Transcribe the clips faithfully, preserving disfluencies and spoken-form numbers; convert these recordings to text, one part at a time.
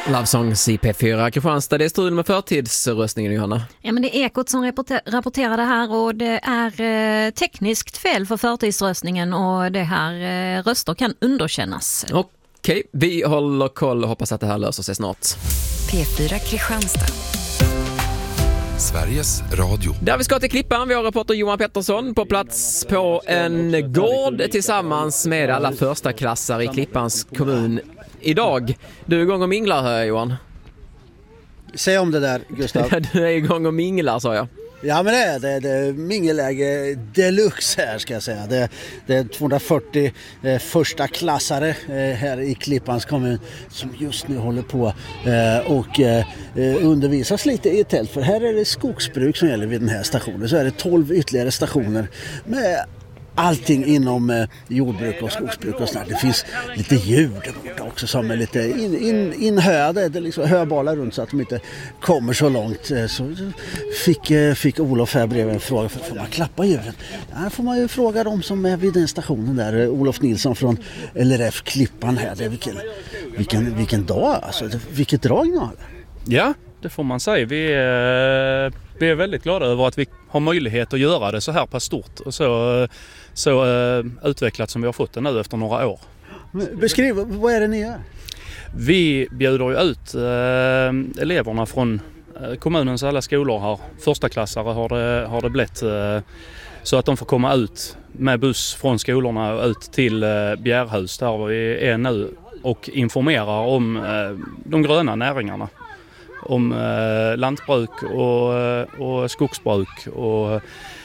Love Songs i P fyra Kristianstad. Det är strul med förtidsröstningen, Johanna. Ja, men det är Ekot som rapporter- rapporterar det här och det är eh, tekniskt fel för förtidsröstningen och det här eh, röster kan underkännas. Okej, vi håller koll och hoppas att det här löser sig snart. P fyra Kristianstad. Sveriges Radio. Där vi ska till Klippan, vi har reporter Johan Pettersson på plats på en gård tillsammans med alla första klassar i Klippans kommun idag. Du är igång och minglar här, Johan. Säg om det där, Gustav. Du är igång och minglar, sa jag. Ja, men det är det. Det är mingeläge deluxe här, ska jag säga. Det, det är tvåhundrafyrtio eh, första klassare eh, här i Klippans kommun som just nu håller på eh, och eh, undervisas lite i ett tält. För här är det skogsbruk som gäller vid den här stationen. Så är det tolv ytterligare stationer med allting inom eh, jordbruk och skogsbruk och sånt. Det finns lite djur där borta också som är lite in, in, inhöade. Det är liksom höbalar runt så att de inte kommer så långt. Så fick, eh, fick Olof här bredvid en fråga. Får man klappa djuren? Ja, får man ju fråga dem som är vid den stationen där. Olof Nilsson från L R F Klippan här. Det är vilken, vilken, vilken dag alltså. Vilket drag nu har det. Ja, det får man säga. Vi är, vi är väldigt glada över att vi har möjlighet att göra det så här pass stort och så, så uh, utvecklat som vi har fått det nu efter några år. Beskriv, vad är det ni gör? Vi bjuder ju ut uh, eleverna från uh, kommunens alla skolor här. Första klassare har det, har det blivit uh, så att de får komma ut med buss från skolorna och ut till uh, Bjärhus där vi är nu och informerar om uh, de gröna näringarna. Om eh, lantbruk och, och skogsbruk och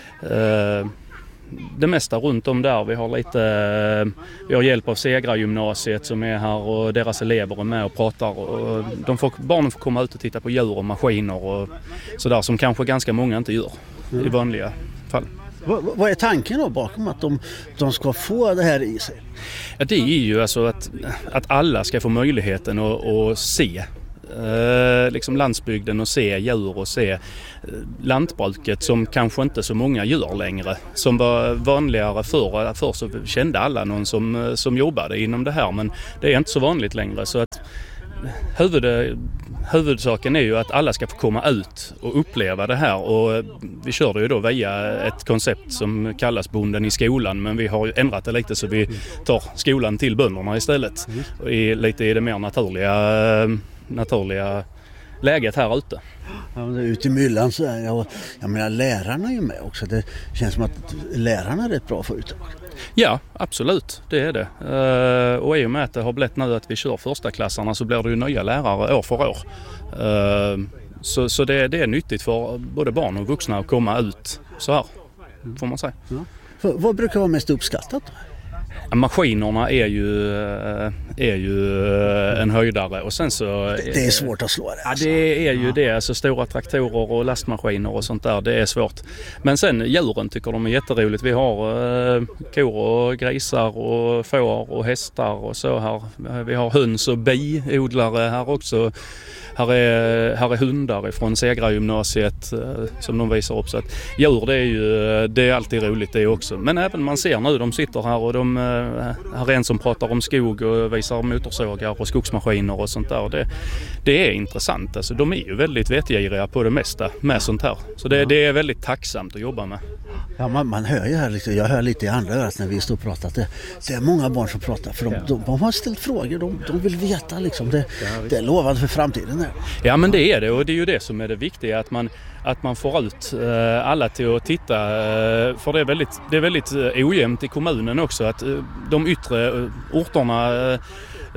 eh, det mesta runt om där. Vi har lite eh, vi har hjälp av Segra gymnasiet som är här och deras elever är med och pratar. Och de får, barnen får komma ut och titta på djur och maskiner och sådär som kanske ganska många inte gör mm. i vanliga fall. Vad, vad är tanken då bakom att de, de ska få det här i sig? Ja, det är ju alltså att, att alla ska få möjligheten att, att se Eh, liksom landsbygden och se djur och se eh, lantbruket som kanske inte så många gör längre. Som var vanligare förr. Förr så kände alla någon som, som jobbade inom det här, men det är inte så vanligt längre. Så att huvud, huvudsaken är ju att alla ska få komma ut och uppleva det här. Och vi kör det ju då via ett koncept som kallas Bonden i skolan, men vi har ju ändrat det lite så vi tar skolan till bönderna istället. Och i, lite i det mer naturliga naturliga läget här ute. Ja, ute i myllan så är jag, jag menar lärarna är ju med också. Det känns som att lärarna är rätt bra för ut. Ja, absolut. Det är det. Uh, och i och med att det har blivit nu att vi kör första klassarna så blir det ju nya lärare år för år. Uh, så så det, det är nyttigt för både barn och vuxna att komma ut så här, får man säga. Ja. För, vad brukar vara mest uppskattat då? Maskinerna är ju, är ju en höjdare och sen så... Det är svårt att slå det. Alltså. Ja, det är ju ja. det. Alltså stora traktorer och lastmaskiner och sånt där, det är svårt. Men sen djuren tycker de är jätteroligt. Vi har eh, kor och grisar och får och hästar och så här. Vi har höns och biodlare här också. Här är, här är hundar från Segra gymnasiet eh, som de visar upp. Så att djur, det är ju det är alltid roligt det också. Men även man ser nu, de sitter här och de, eh, här är en som pratar om skog och visar motorsågar och skogsmaskiner och sånt där. Det, det är intressant. Alltså, de är ju väldigt vetgiriga på det mesta med sånt här. Så det, det är väldigt tacksamt att jobba med. Ja, man, man hör ju här, liksom, jag hör lite i andra örat när vi står och pratar. Det, det är många barn som pratar för de, de, de har ställt frågor, de, de vill veta liksom, det, det är lovande för framtiden. Här. Ja, men det är det och det är ju det som är det viktiga, att man, att man får ut eh, alla till att titta, eh, för det är väldigt, det är väldigt eh, ojämnt i kommunen också, att eh, de yttre eh, orterna eh,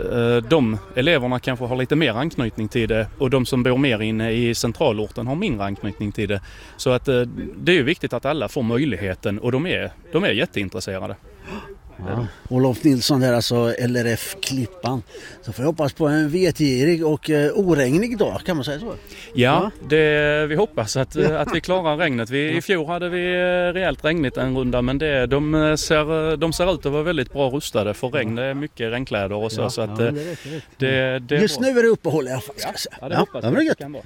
de eleverna kanske har lite mer anknytning till det och de som bor mer inne i centralorten har mindre anknytning till det. Så att det är ju viktigt att alla får möjligheten och de är, de är jätteintresserade. Ja. Olof Nilsson där, alltså L R F Klippan. Så får jag hoppas på en vetgirig och uh, oregnig dag, kan man säga så? Ja, det, vi hoppas att, att vi klarar regnet. Vi, I fjol hade vi rejält regnigt en runda, men det, de, ser, de ser ut att vara väldigt bra rustade för regn. Det är mycket regnkläder och så. Ja, så att, ja, det, det, det just nu är det uppehåll i alla fall. Ja, ja, det hoppas ja, det kan vara.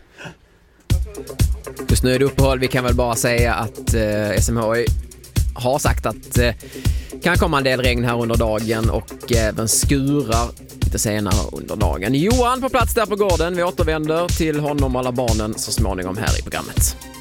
Just nu är det uppehåll. Vi kan väl bara säga att eh, S M H har sagt att eh, Kan komma en del regn här under dagen och även skurar lite senare under dagen. Johan på plats där på gården. Vi återvänder till honom och alla barnen så småningom här i programmet.